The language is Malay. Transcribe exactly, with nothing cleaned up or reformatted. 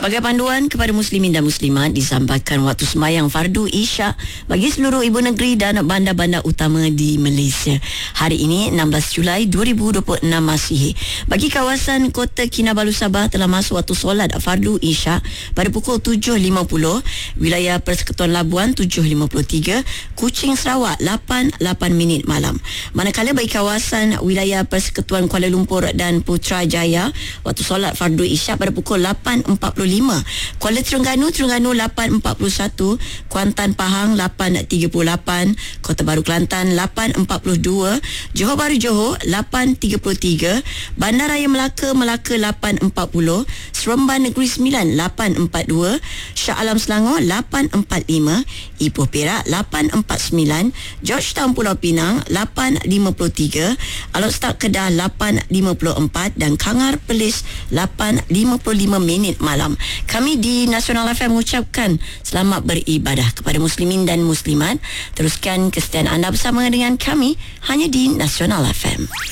Sebagai panduan kepada muslimin dan muslimat, disampaikan waktu sembahyang fardu Isyak bagi seluruh ibu negeri dan bandar-bandar utama di Malaysia. Hari ini enam belas Julai dua ribu dua puluh enam Masihi. Bagi kawasan Kota Kinabalu Sabah telah masuk waktu solat fardu Isyak pada pukul tujuh lima puluh, wilayah Persekutuan Labuan tujuh lima puluh tiga, Kuching Sarawak lapan lapan minit malam. Manakala bagi kawasan wilayah Persekutuan Kuala Lumpur dan Putrajaya, waktu solat fardu Isyak pada pukul lapan empat puluh lima, Kuala Terengganu Terengganu lapan empat puluh satu, Kuantan Pahang lapan tiga puluh lapan, Kota Baru Kelantan lapan empat puluh dua, Johor Bahru Johor lapan tiga puluh tiga, Bandaraya Melaka Melaka lapan empat puluh, Seremban Negeri Sembilan lapan empat dua, Shah Alam Selangor lapan empat lima, Ipoh Perak lapan empat sembilan, Georgetown Pulau Pinang lapan lima puluh tiga, Alor Setak Kedah lapan lima puluh empat dan Kangar Perlis lapan lima puluh lima minit malam. Kami di Nasional F M mengucapkan selamat beribadah kepada muslimin dan muslimat. Teruskan kesetiaan anda bersama dengan kami hanya di Nasional F M.